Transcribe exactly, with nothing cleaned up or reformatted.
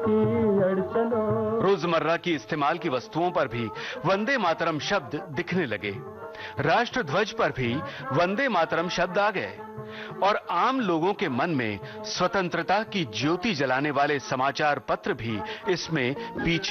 की अड़चनों। रोजमर्रा की इस्तेमाल की वस्तुओं पर भी वंदे मातरम शब्द दिखने लगे। राष्ट्र ध्वज पर भी वंदे मातरम शब्द आ गए और आम लोगों के मन में स्वतंत्रता की ज्योति जलाने वाले समाचार पत्र भी इसमें पीछे